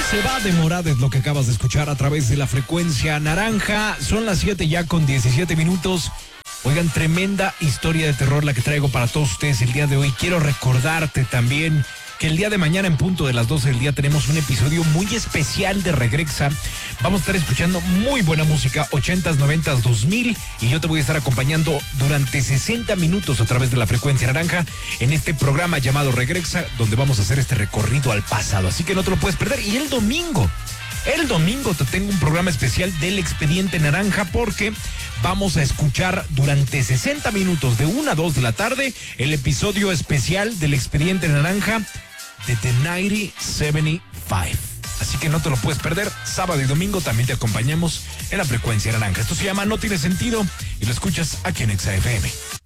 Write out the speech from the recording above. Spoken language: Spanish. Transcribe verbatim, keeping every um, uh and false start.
Se va a demorar, es lo que acabas de escuchar a través de la frecuencia naranja. Son las siete ya con diecisiete minutos. Oigan, tremenda historia de terror la que traigo para todos ustedes el día de hoy. Quiero recordarte también que el día de mañana en punto de las doce del día tenemos un episodio muy especial de Regrexa. Vamos a estar escuchando muy buena música, ochentas, noventas, dos mil, y yo te voy a estar acompañando durante sesenta minutos a través de la frecuencia naranja en este programa llamado Regrexa, donde vamos a hacer este recorrido al pasado, así que no te lo puedes perder. Y el domingo, el domingo te tengo un programa especial del Expediente Naranja, porque vamos a escuchar durante sesenta minutos de una a dos de la tarde el episodio especial del Expediente Naranja de The noventa setenta y cinco. Así que no te lo puedes perder. Sábado y domingo también te acompañamos en la frecuencia naranja. Esto se llama No Tiene Sentido y lo escuchas aquí en Exa F M.